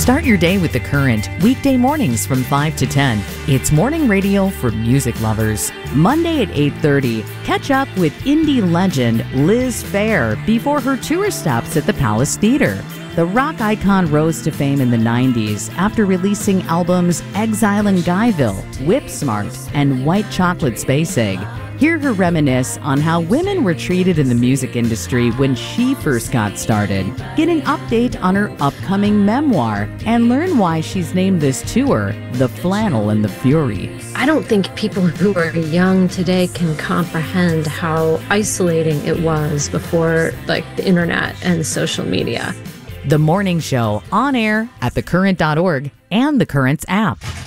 Start your day with The Current, weekday mornings from 5 to 10. It's morning radio for music lovers. Monday at 8:30, catch up with indie legend Liz Phair before her tour stops at the Palace Theater. The rock icon rose to fame in the 90s after releasing albums Exile in Guyville, Whip Smart, and White Chocolate Space Egg. Hear her reminisce on how women were treated in the music industry when she first got started. Get an update on her upcoming memoir and learn why she's named this tour The Flannel and the Fury. I don't think people who are young today can comprehend how isolating it was before the internet and social media. The Morning Show, on air at thecurrent.org and The Current's app.